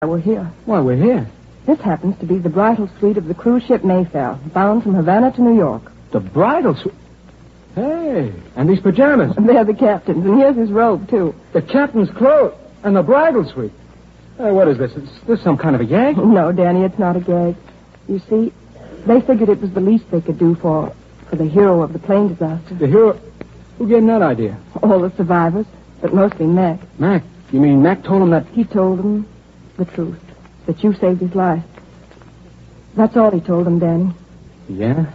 We're here. Why, we're here. This happens to be the bridal suite of the cruise ship Mayfair, bound from Havana to New York. The bridal suite? Hey, and these pajamas. They're the captain's, and here's his robe, too. The captain's clothes and the bridal suite. Hey, what is this? Is this some kind of a gag? No, Danny, it's not a gag. You see, they figured it was the least they could do for the hero of the plane disaster. The hero? Who gave him that idea? All the survivors, but mostly Mac. Mac? You mean Mac told him that... He told them the truth, that you saved his life. That's all he told them, Danny. Yeah?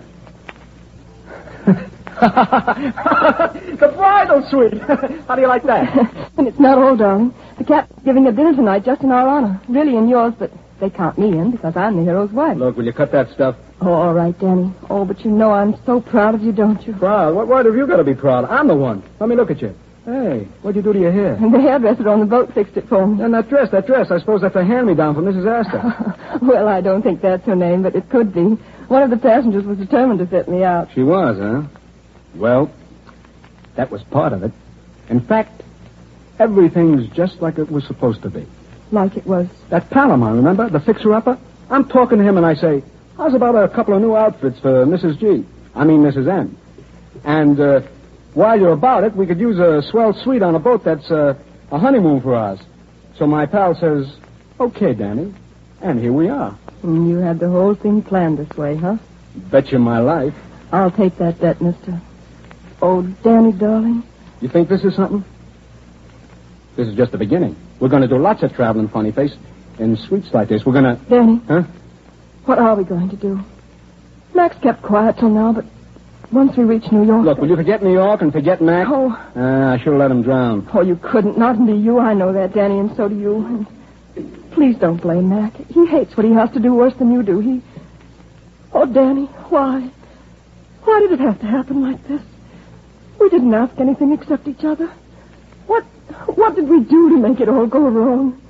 The bridal suite! How do you like that? And it's not all, darling. The captain's giving a dinner tonight just in our honor. Really in yours, but they count me in because I'm the hero's wife. Look, will you cut that stuff? Oh, all right, Danny. Oh, but you know I'm so proud of you, don't you? Proud? What have you got to be proud of? I'm the one. Let me look at you. Hey, what'd you do to your hair? And the hairdresser on the boat fixed it for me. And that dress. I suppose that's a hand-me-down from Mrs. Astor. Well, I don't think that's her name, but it could be. One of the passengers was determined to fit me out. She was, huh? Well, that was part of it. In fact, everything's just like it was supposed to be. Like it was? That pal of mine, remember? The fixer-upper? I'm talking to him and I say, how's about a couple of new outfits for Mrs. G? I mean Mrs. M. And, while you're about it, we could use a swell suite on a boat that's a honeymoon for us. So my pal says, okay, Danny. And here we are. And you had the whole thing planned this way, huh? Bet you my life. I'll take that bet, mister. Oh, Danny, darling. You think this is something? This is just the beginning. We're going to do lots of traveling, funny face, in suites like this. We're going to... Danny. Huh? What are we going to do? Max kept quiet till now, but once we reach New York... Look, will you forget New York and forget Mac? Oh. I should have let him drown. Oh, you couldn't. Not be you. I know that, Danny, and so do you. And please don't blame Mac. He hates what he has to do worse than you do. He... Oh, Danny, why? Why did it have to happen like this? We didn't ask anything except each other. What did we do to make it all go wrong?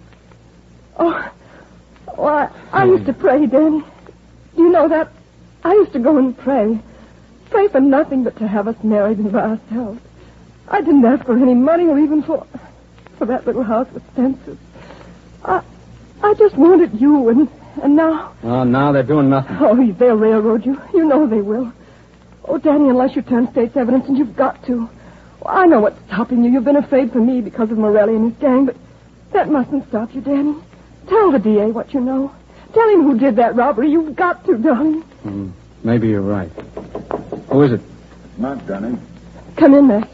I used to pray, Danny. Do you know that? I used to go and pray. Pray for nothing but to have us married and by ourselves. I didn't ask for any money or even for that little house with fences. I just wanted you, and now... Oh, now they're doing nothing. Oh, they'll railroad you. You know they will. Oh, Danny, unless you turn state's evidence, and you've got to. Well, I know what's stopping you. You've been afraid for me because of Morelli and his gang, but that mustn't stop you, Danny. Tell the DA what you know. Tell him who did that robbery. You've got to, darling. Maybe you're right. Who is it? Not Danny. Come in, Mac.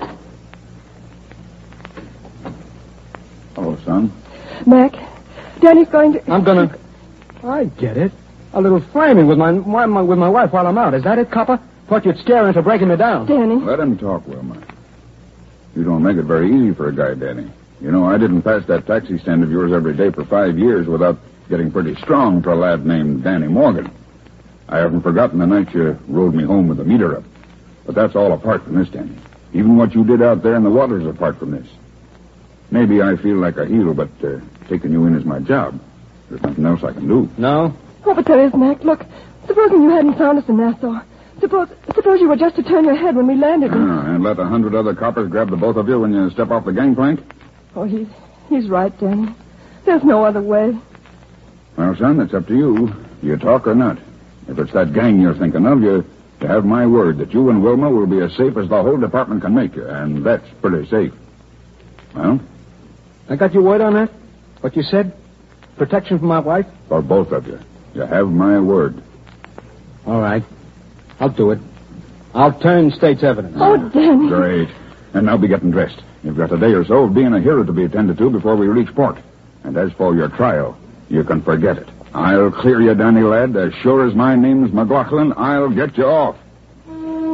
Hello, son. Mac, Danny's going to... I'm gonna... I get it. A little framing with my wife while I'm out. Is that it, copper? Thought you'd scare her into breaking me down. Danny. Let him talk, Wilma. You don't make it very easy for a guy, Danny. You know, I didn't pass that taxi stand of yours every day for 5 years without getting pretty strong for a lad named Danny Morgan. I haven't forgotten the night you rode me home with the meter up. But that's all apart from this, Danny. Even what you did out there in the water is apart from this. Maybe I feel like a heel, but taking you in is my job. There's nothing else I can do. No? Oh, but there is, Mac. Look, supposing you hadn't found us in Nassau. Suppose you were just to turn your head when we landed. And let 100 other coppers grab the both of you when you step off the gangplank? Oh, he's right, Danny. There's no other way. Well, son, it's up to you. Do you talk or not? If it's that gang you're thinking of, you have my word that you and Wilma will be as safe as the whole department can make you, and that's pretty safe. Well? I got your word on that? What you said? Protection for my wife? For both of you. You have my word. All right. I'll do it. I'll turn state's evidence. Oh, Danny. Great. And now be getting dressed. You've got a day or so of being a hero to be attended to before we reach port. And as for your trial, you can forget it. I'll clear you, Danny lad. As sure as my name's McLaughlin, I'll get you off.